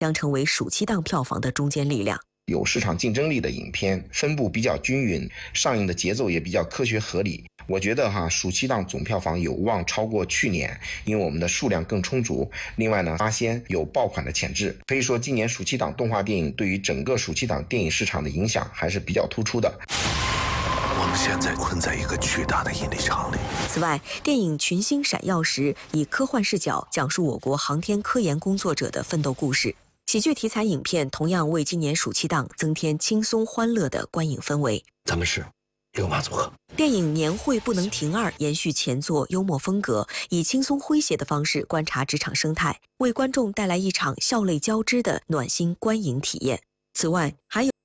将成为暑期档票房的中坚力量。 有市场竞争力的影片分布比较均匀，上映的节奏也比较科学合理。我觉得暑期档总票房有望超过去年，因为我们的数量更充足。另外呢，八仙有爆款的潜质，可以说今年暑期档动画电影对于整个暑期档电影市场的影响还是比较突出的。 我们现在困在一个巨大的引力场里。 此外，电影《群星闪耀时》以科幻视角讲述我国航天科研工作者的奋斗故事。喜剧题材影片同样为今年暑期档增添轻松欢乐的观影氛围。 咱们是六马组合。 电影《年会不能停2》延续前作幽默风格，以轻松诙谐的方式观察职场生态，为观众带来一场笑泪交织的暖心观影体验。此外，还有